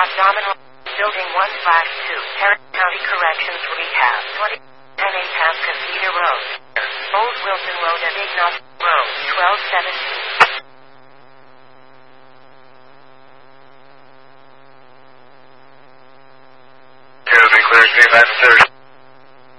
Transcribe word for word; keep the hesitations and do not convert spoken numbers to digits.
Abdominal. Building one five two. Tarrant County Corrections Rehab. twenty ten eight Cascada Road. Old Wilson Road and Ignat Road. twelve seventeen. Clear, clear, nine thirty.